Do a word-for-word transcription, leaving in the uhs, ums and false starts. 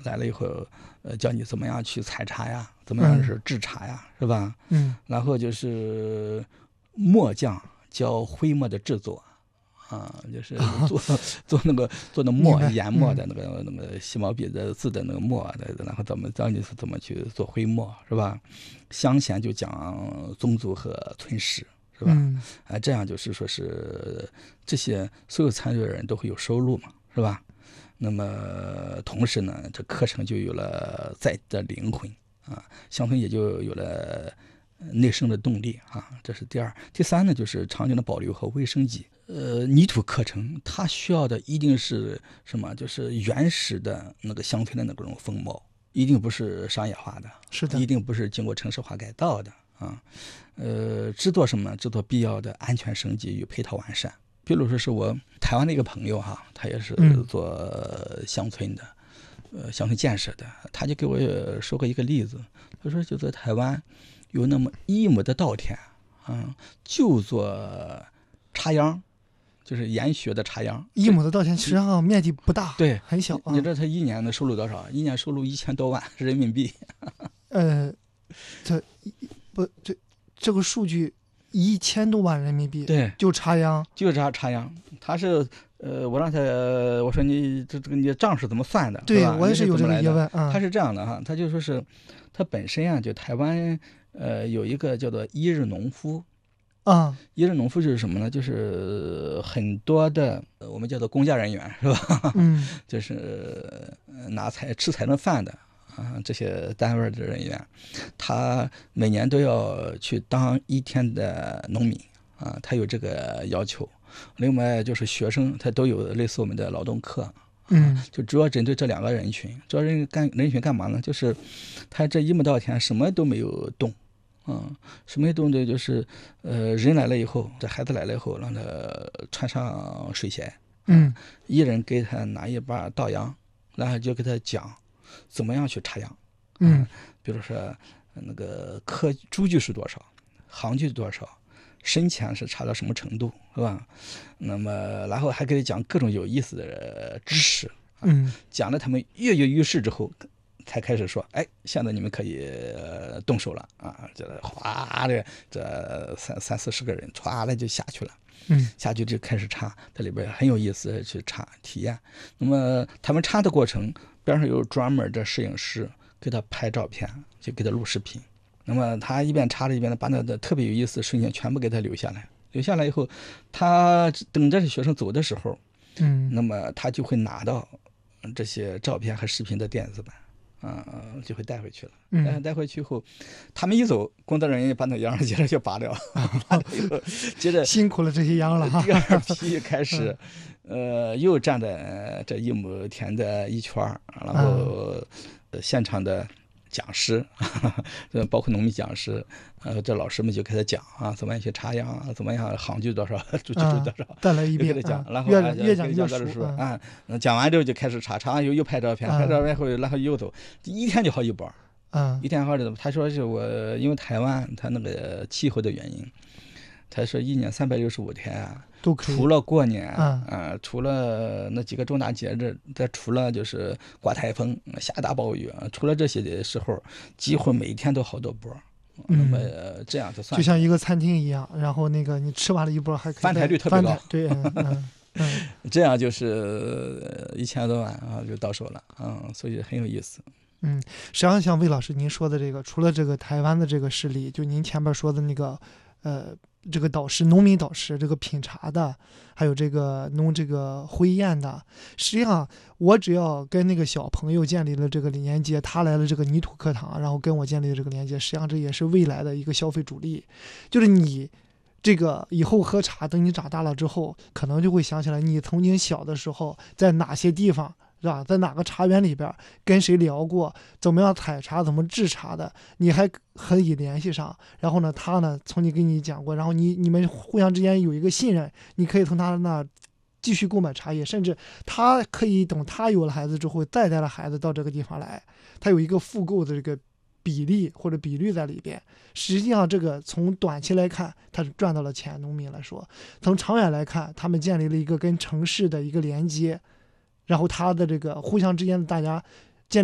来了以后，呃，教你怎么样去采茶呀，怎么样是制茶呀，嗯、是吧？ 嗯。 然后就是磨匠教徽墨的制作。啊，就是做做那个做那墨研墨的那个、嗯、那个细毛笔的字的那个墨的，然后怎么教你是怎么去做徽墨，是吧？乡贤就讲宗族和村史，是吧？ 嗯、 啊，这样就是说是这些所有参与的人都会有收入嘛，是吧？那么同时呢，这课程就有了在的灵魂啊，乡村也就有了内生的动力啊，这是第二。第三呢，就是场景的保留和卫生级。呃，泥土课程它需要的一定是什么？就是原始的那个乡村的那种风貌，一定不是商业化的， 是的， 一定不是经过城市化改造的啊。呃，制作什么？制作必要的安全升级与配套完善。比如说是我台湾的一个朋友哈，他也是做乡村的，嗯、呃，乡村建设的，他就给我说过一个例子，他说就在台湾有那么一亩的稻田啊，就做插秧。就是研学的插秧， 一亩的稻田其实上面积不大， 对， 很小、啊。 你知道他一年的收入多少？一年收入一千多万人民币。 呃，这不这这个数据一千多万人民币， 对， 就插秧， 就插插秧。他是呃，我让他我说你这这个你账是怎么算的？ 对， 吧我也是有这个疑问。 嗯，他是这样的哈，他就说是他本身啊，就台湾呃有一个叫做一日农夫。 啊、 嗯，一日农夫就是什么呢？就是很多的我们叫做公家人员，是吧？ 嗯， 就是拿菜吃彩顿饭的啊，这些单位的人员，他每年都要去当一天的农民啊，他有这个要求。另外就是学生，他都有类似我们的劳动课。 嗯， 就主要针对这两个人群，主要人干人群干嘛呢？就是他这一亩稻田什么都没有动。嗯，什么动的就是，呃，人来了以后，这孩子来了以后，让他穿上水鞋， 嗯， 一人给他拿一把稻秧，然后就给他讲怎么样去插秧， 嗯， 嗯比如说那个科株距是多少，行距是多少，深浅是差到什么程度，是吧？那么然后还给他讲各种有意思的知识， 嗯， 讲了他们跃跃欲试之后。才开始说，哎，现在你们可以动手了啊！这哗的，这三三四十个人，歘的就下去了。 嗯， 下去就开始插，这里边很有意思，去插体验。那么他们插的过程，边上有专门的摄影师给他拍照片，就给他录视频。那么他一边插着一边把那的特别有意思的瞬间全部给他留下来。留下来以后，他等着学生走的时候， 嗯， 那么他就会拿到这些照片和视频的电子版。嗯嗯，就会带回去了。嗯，带回去后，他们一走，工作人员把那秧接着就拔掉，拔掉以后，接着辛苦了这些秧了哈。 第二批开始，呃，又站在这一亩田的一圈，然后现场的讲师，包括农民讲师，呃，这老师们就给他讲啊，怎么样去插秧啊，怎么样行距多少，株距多少， 再来一遍， 给他讲，然后越越讲越熟啊。讲完之后就开始插，插完又又拍照片，拍照片后然后又走，一天就好几波， 嗯， 一天好几波。他说是我因为台湾他那个气候的原因，他说一年三百六十五天啊。 都可以， 除了过年啊、呃，除了那几个重大节日，再除了就是刮台风、下大暴雨，除了这些的时候，几乎每天都好多波。那么、呃、这样就算就像一个餐厅一样，然后那个你吃完了一波还可以翻台率特别高， 对，嗯嗯嗯， 这样就是一千多万啊就到手了，嗯，所以很有意思。 嗯，实际上像魏老师您说的这个，除了这个台湾的这个事例，就您前面说的那个，呃。这个导师，农民导师，这个品茶的，还有这个弄这个婚宴的，实际上我只要跟那个小朋友建立了这个连接，他来了这个泥土课堂，然后跟我建立了这个连接，实际上这也是未来的一个消费主力，就是你这个以后喝茶，等你长大了之后，可能就会想起来你曾经小的时候在哪些地方。是吧？在哪个茶园里边跟谁聊过，怎么样采茶，怎么制茶的，你还可以联系上。然后呢，他呢曾经跟你讲过，然后你你们互相之间有一个信任，你可以从他那继续购买茶叶，甚至他可以等他有了孩子之后，再带了孩子到这个地方来，他有一个复购的这个比例或者比率在里边。实际上，这个从短期来看，他是赚到了钱。农民来说，从长远来看，他们建立了一个跟城市的一个连接。然后他的这个互相之间的大家